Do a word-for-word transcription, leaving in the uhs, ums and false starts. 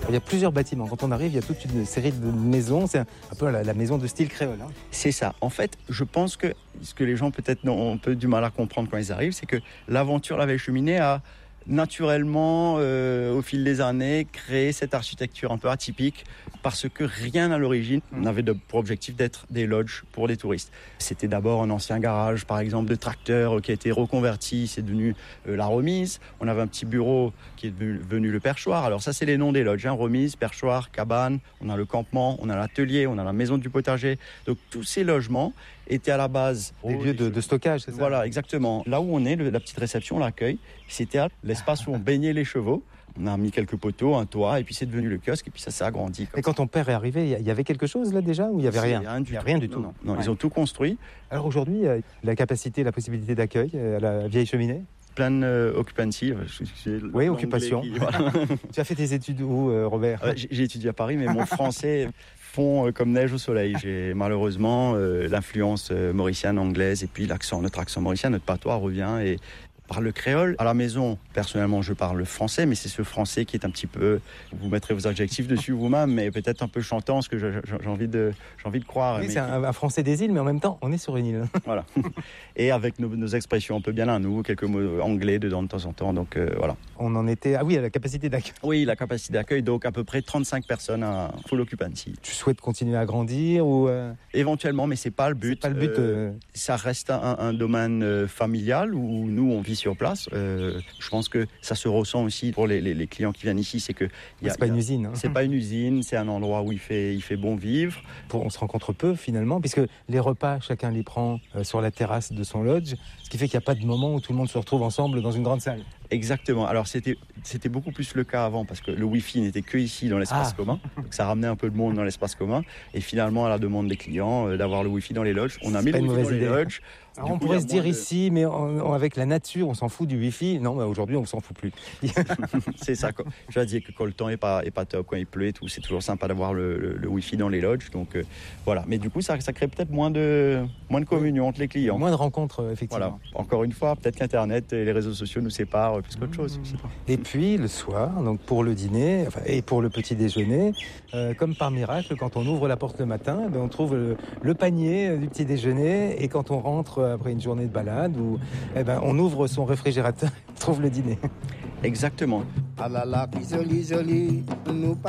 Il y a plusieurs bâtiments. Quand on arrive, il y a toute une série de maisons. C'est un peu la, la maison de style créole. Hein. C'est ça. En fait, je pense que ce que les gens peut-être ont un peu du mal à comprendre quand ils arrivent, c'est que l'aventure La Vieille Cheminée a naturellement, euh, au fil des années, créé cette architecture un peu atypique parce que rien à l'origine n'avait de, pour objectif d'être des lodges pour les touristes. C'était d'abord un ancien garage, par exemple, de tracteurs qui a été reconverti, c'est devenu euh, la remise. On avait un petit bureau qui est devenu, devenu le perchoir. Alors ça, c'est les noms des lodges, hein. Remise, perchoir, cabane, on a le campement, on a l'atelier, on a la maison du potager. Donc tous ces logements étaient à la base des lieux de, de stockage, c'est ça? Voilà, exactement. Là où on est, le, la petite réception, l'accueil, c'était l'espace où on baignait les chevaux. On a mis quelques poteaux, un toit, et puis c'est devenu le kiosque, et puis ça s'est agrandi. Et quand ton père est arrivé, il y avait quelque chose là déjà, ou il n'y avait rien? Rien du il y a tout. Rien du tout. Non, non, non ouais. Ils ont tout construit. Alors aujourd'hui, la capacité, la possibilité d'accueil à la Vieille Cheminée? Pleine euh, occupancy. Oui, occupation. Qui, voilà. Tu as fait tes études où, euh, Robert? euh, J'ai étudié à Paris, mais mon français fond euh, comme neige au soleil. J'ai malheureusement euh, l'influence euh, mauricienne, anglaise, et puis l'accent, notre accent mauricien, notre patois revient et parle le créole. À la maison, personnellement, je parle français, mais c'est ce français qui est un petit peu, vous mettrez vos adjectifs dessus vous-même, mais peut-être un peu chantant, ce que j'ai envie de, j'ai envie de croire. Oui, mais c'est un, un français des îles, mais en même temps, on est sur une île. Voilà. Et avec nos, nos expressions un peu bien à nous, quelques mots anglais dedans de temps en temps, donc euh, voilà. On en était, ah oui, à la capacité d'accueil. Oui, la capacité d'accueil, donc à peu près trente-cinq personnes à full occupancy. Tu souhaites continuer à grandir ou euh... Éventuellement, mais c'est pas le but. C'est pas le but. Euh... Ça reste un, un domaine euh, familial où nous on vit sur place. Euh, je pense que ça se ressent aussi pour les, les, les clients qui viennent ici, c'est que y a, c'est pas y a, une usine. Hein. C'est pas une usine, c'est un endroit où il fait il fait bon vivre. Pour, on se rencontre peu finalement, puisque les repas chacun les prend euh, sur la terrasse de son lodge, ce qui fait qu'il n'y a pas de moment où tout le monde se retrouve ensemble dans une grande salle. Exactement. Alors c'était c'était beaucoup plus le cas avant parce que le Wi-Fi n'était que ici dans l'espace ah. commun, donc ça ramenait un peu de monde dans l'espace commun. Et finalement, à la demande des clients, euh, d'avoir le Wi-Fi dans les lodges, on a mis le Wi-Fi dans idée. les lodges. Alors on coup, pourrait se dire de... ici, mais en, en, avec la nature, on s'en fout du Wi-Fi. Non, mais aujourd'hui, on s'en fout plus. C'est ça. Quoi. Je veux dire que quand le temps est pas est pas top, quand il pleut et tout, c'est toujours sympa d'avoir le, le, le Wi-Fi dans les lodges. Donc euh, voilà. Mais du coup, ça, ça crée peut-être moins de moins de communion entre les clients, moins de rencontres, effectivement. Voilà. Encore une fois, peut-être qu'Internet et les réseaux sociaux nous séparent plus qu'autre chose. Et puis le soir, donc pour le dîner enfin, et pour le petit déjeuner, euh, comme par miracle, quand on ouvre la porte le matin, ben, on trouve le, le panier du petit déjeuner, et quand on rentre après une journée de balade, où, eh ben, on ouvre son réfrigérateur, on trouve le dîner. Exactement. Ah là là, joli, joli, nous